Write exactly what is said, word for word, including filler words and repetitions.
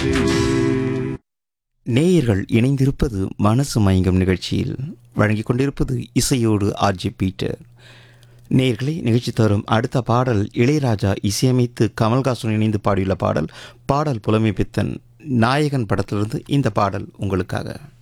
நேயர்கள் இணைந்திருப்பது மனசு மயங்கும் நிகழ்ச்சியில் வழங்கிக் கொண்டிருப்பது இசையோடு ஆர்ஜி பீட்டர். நேயர்களை நிகழ்ச்சி தரும் அடுத்த பாடல் இளையராஜா இசையமைத்து கமல்ஹாசன் இணைந்து பாடியுள்ள பாடல். பாடல் புலமை பித்தன் நாயகன் படத்திலிருந்து இந்த பாடல் உங்களுக்காக.